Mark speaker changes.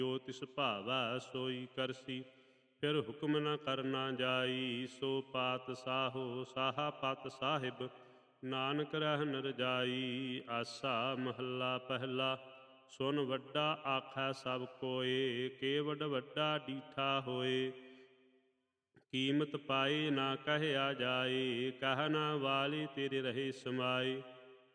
Speaker 1: ਜੋ ਤਿਸ ਭਾਵੈ ਸੋਈ ਕਰਸੀ। ਫਿਰ ਹੁਕਮ ਨ ਕਰਨਾ ਜਾਈ, ਸੋ ਪਾਤ ਸਾਹੋ ਸਾਹਾ ਪਤ ਸਾਹਿਬ। ਨਾਨਕ ਰਹਿਨ ਰਜਾਈ। ਆਸਾ ਮਹੱਲਾ ਪਹਿਲਾ। ਸੁਨ ਵੱਡਾ ਆਖੈ ਸਭ ਕੋਏ, ਕੇਵਡ ਵੱਡਾ ਡੀਠਾ ਹੋਏ। ਕੀਮਤ ਪਾਏ ਨਾ ਕਹਿਆ ਜਾਏ, ਕਹਿਣਾ ਵਾਲੇ ਤੇਰੇ ਰਹੇ ਸਮਾਏ।